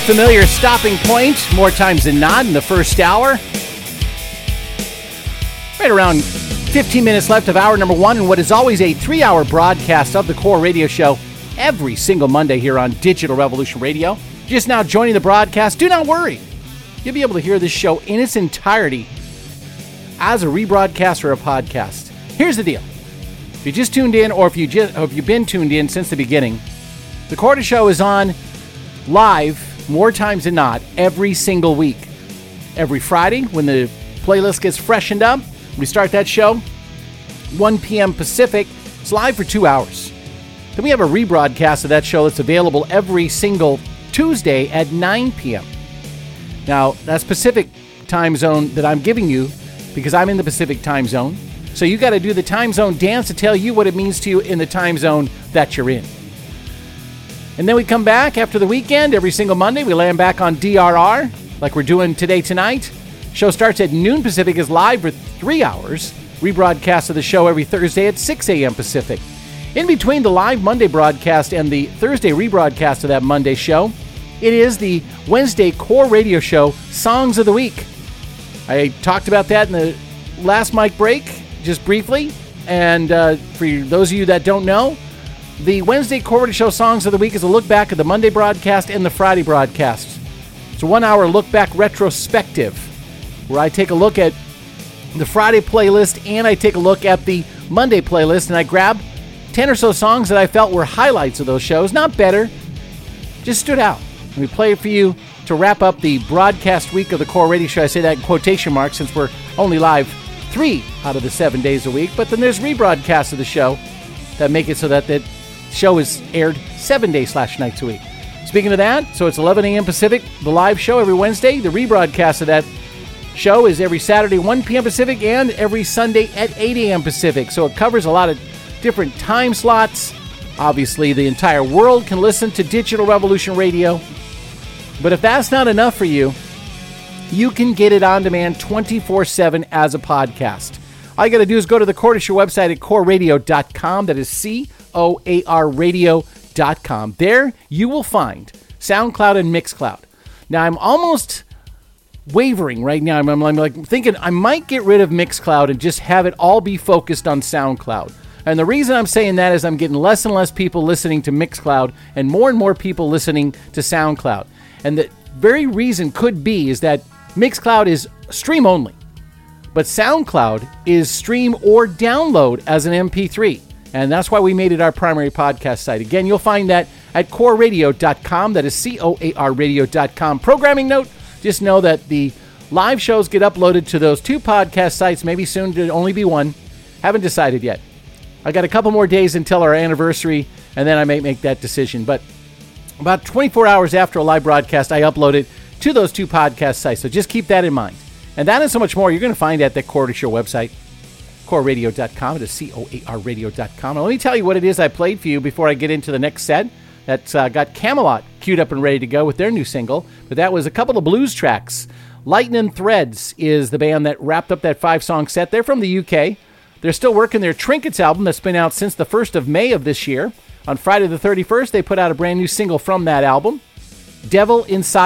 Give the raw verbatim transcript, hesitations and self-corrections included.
familiar stopping point more times than not in the first hour. Right around fifteen minutes left of hour number one, and what is always a three-hour broadcast of the Core Radio Show every single Monday here on Digital Revolution Radio. Just now joining the broadcast, do not worry. You'll be able to hear this show in its entirety as a rebroadcast or a podcast. Here's the deal. If you just tuned in, or if, you just, or if you've been tuned in since the beginning, the Core Show is on live more times than not every single week. Every Friday when the playlist gets freshened up, we start that show one p.m. Pacific. It's live for two hours. Then we have a rebroadcast of that show that's available every single Tuesday at nine p.m. Now, that's Pacific time zone that I'm giving you because I'm in the Pacific time zone. So you got to do the time zone dance to tell you what it means to you in the time zone that you're in. And then we come back after the weekend. Every single Monday, we land back on D R R like we're doing today tonight. Show starts at noon Pacific, is live for three hours. Rebroadcast of the show every Thursday at six a.m. Pacific. In between the live Monday broadcast and the Thursday rebroadcast of that Monday show, it is the Wednesday Core Radio Show Songs of the Week. I talked about that in the last mic break, just briefly. And uh, for those of you that don't know, the Wednesday Core Radio Show Songs of the Week is a look back at the Monday broadcast and the Friday broadcast. It's a one-hour look-back retrospective where I take a look at the Friday playlist and I take a look at the Monday playlist, and I grab ten or so songs that I felt were highlights of those shows. Not better, just stood out. And we play it for you to wrap up the broadcast week of the Core Radio Show. I say that in quotation marks since we're only live three out of the seven days a week. But then there's rebroadcasts of the show that make it so that that show is aired seven days slash nights a week. Speaking of that, so it's eleven a.m. Pacific, the live show every Wednesday. The rebroadcast of that show is every Saturday, one p.m. Pacific, and every Sunday at eight a.m. Pacific. So it covers a lot of different time slots. Obviously, the entire world can listen to Digital Revolution Radio. But if that's not enough for you, you can get it on demand twenty-four seven as a podcast. All you got to do is go to the Core Show website at core radio dot com. That is C O A R radio dot com. There you will find SoundCloud and Mixcloud. Now, I'm almost wavering right now. I'm, I'm like thinking I might get rid of Mixcloud and just have it all be focused on SoundCloud. And the reason I'm saying that is I'm getting less and less people listening to Mixcloud and more and more people listening to SoundCloud. And the very reason could be is that Mixcloud is stream only, but SoundCloud is stream or download as an M P three. And that's why we made it our primary podcast site. Again, you'll find that at core radio dot com. That is C O A R radio dot com. Programming note, just know that the live shows get uploaded to those two podcast sites, maybe soon to only be one. Haven't decided yet. I got a couple more days until our anniversary, and then I may make that decision. But about twenty-four hours after a live broadcast, I upload it to those two podcast sites. So just keep that in mind. And that and so much more you're going to find at the Core Show website, core radio dot com. It is C O A R radio dot com. And let me tell you what it is I played for you before I get into the next set. That's uh, got Camelot queued up and ready to go with their new single. But that was a couple of blues tracks. Lightning Threads is the band that wrapped up that five-song set. They're from the U K. They're still working their Trinkets album that's been out since the first of May of this year. On Friday the thirty-first, they put out a brand new single from that album, Devil Inside